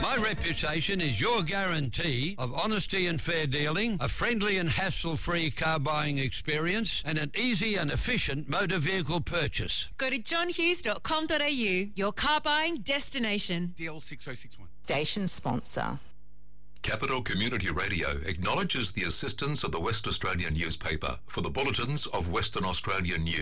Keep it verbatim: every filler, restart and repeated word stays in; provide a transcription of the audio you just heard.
My reputation is your guarantee of honesty and fair dealing, a friendly and hassle-free car buying experience, and an easy and efficient motor vehicle purchase. Go to john hughes dot com dot a u, your car buying destination. D L six oh six one. Station sponsor. Capital Community Radio acknowledges the assistance of the West Australian newspaper for the bulletins of Western Australian news.